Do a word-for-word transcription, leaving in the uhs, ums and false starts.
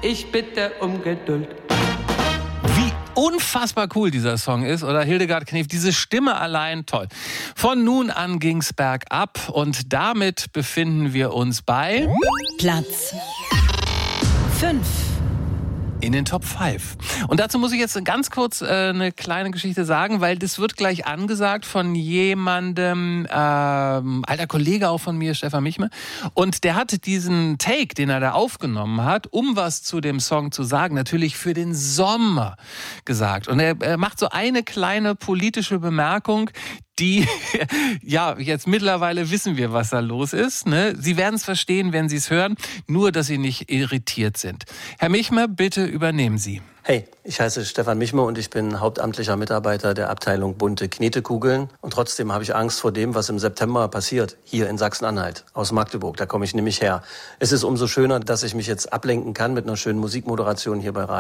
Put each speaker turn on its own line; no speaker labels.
ich bitte um Geduld.
Wie unfassbar cool dieser Song ist, oder Hildegard Knef, diese Stimme allein toll. Von nun an ging's bergab und damit befinden wir uns bei
Platz fünf.
In den Top fünf. Und dazu muss ich jetzt ganz kurz äh, eine kleine Geschichte sagen, weil das wird gleich angesagt von jemandem, ähm, alter Kollege auch von mir, Stefan Michme. Und der hat diesen Take, den er da aufgenommen hat, um was zu dem Song zu sagen, natürlich für den Sommer gesagt. Und er, er macht so eine kleine politische Bemerkung, die, ja, jetzt mittlerweile wissen wir, was da los ist. Ne? Sie werden es verstehen, wenn Sie es hören, nur dass Sie nicht irritiert sind. Herr Michme, bitte übernehmen Sie.
Hey, ich heiße Stefan Michme und ich bin hauptamtlicher Mitarbeiter der Abteilung Bunte Knetekugeln. Und trotzdem habe ich Angst vor dem, was im September passiert, hier in Sachsen-Anhalt, aus Magdeburg. Da komme ich nämlich her. Es ist umso schöner, dass ich mich jetzt ablenken kann mit einer schönen Musikmoderation hier bei Radio.